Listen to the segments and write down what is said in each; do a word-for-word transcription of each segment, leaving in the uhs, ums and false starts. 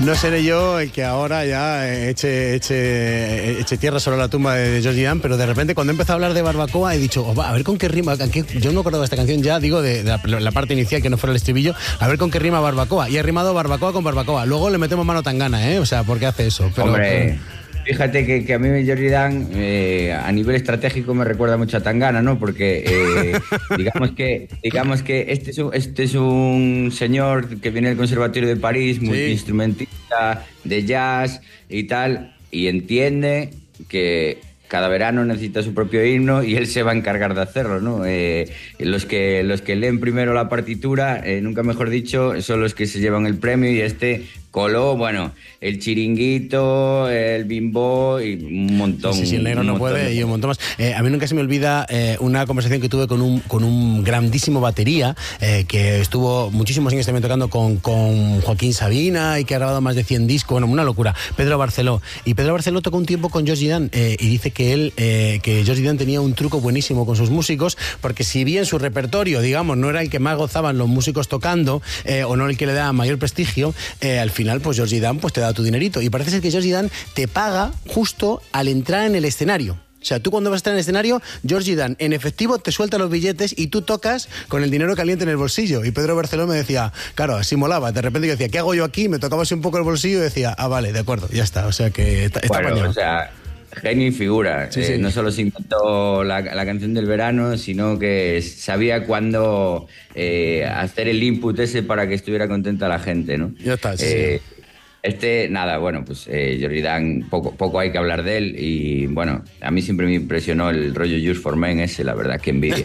No seré yo el que ahora ya eche, eche, eche tierra sobre la tumba de Georgie Dan, pero de repente cuando he empezado a hablar de barbacoa he dicho, oh, va, a ver con qué rima, qué, yo no me acuerdo de esta canción ya, digo, de, de la, la parte inicial que no fuera el estribillo, a ver con qué rima barbacoa. Y he rimado barbacoa con barbacoa. Luego le metemos mano tangana, ¿eh? O sea, ¿por qué hace eso? Pero, Hombre, fíjate que, que a mí Georgie Dan eh, a nivel estratégico me recuerda mucho a Tangana, ¿no? Porque eh, digamos que digamos que este es, un, este es un señor que viene del Conservatorio de París, sí, multiinstrumentista de jazz y tal, y entiende que cada verano necesita su propio himno y él se va a encargar de hacerlo, ¿no? Eh, los que los que leen primero la partitura, eh, nunca mejor dicho, son los que se llevan el premio, y este coló, bueno, el chiringuito, el bimbo y un montón. Sí, sí, el negro no puede de... y un montón más. Eh, a mí nunca se me olvida eh, una conversación que tuve con un, con un grandísimo batería eh, que estuvo muchísimos años también tocando con, con Joaquín Sabina y que ha grabado más de cien discos, bueno, una locura, Pedro Barceló. Y Pedro Barceló tocó un tiempo con Georgie Dan eh, y dice que él, eh, que Georgie Dan tenía un truco buenísimo con sus músicos, porque si bien su repertorio, digamos, no era el que más gozaban los músicos tocando eh, o no el que le daba mayor prestigio, eh, al final, pues Georgie Dan pues te da tu dinerito. Y parece ser que Georgie Dan te paga justo al entrar en el escenario. O sea, tú cuando vas a estar en el escenario, Georgie Dan en efectivo te suelta los billetes y tú tocas con el dinero caliente en el bolsillo. Y Pedro Barceló me decía, claro, así molaba. De repente yo decía, ¿qué hago yo aquí? Me tocaba así un poco el bolsillo y decía, ah, vale, de acuerdo, ya está. O sea que está, está bueno, bañado. O sea, genio y figura. Sí, sí. Eh, no solo se inventó la, la canción del verano, sino que sabía cuándo eh, hacer el input ese para que estuviera contenta la gente, ¿no? Ya está, sí, eh, sí. Este, nada, bueno, pues eh, Georgie Dan, poco, poco hay que hablar de él, y bueno, a mí siempre me impresionó el rollo Just for Men ese, la verdad, que envidia.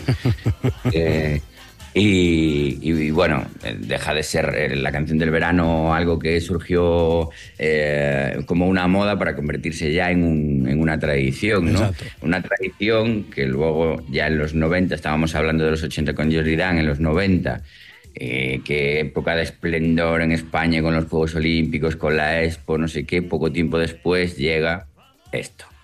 eh, y, y bueno, deja de ser la canción del verano algo que surgió eh, como una moda para convertirse ya en, un, en una tradición, ¿no? Exacto. Una tradición que luego ya en los noventa, estábamos hablando de los ochenta con Georgie Dan, en los noventa, Eh, qué época de esplendor en España con los Juegos Olímpicos, con la Expo, no sé qué, poco tiempo después llega esto.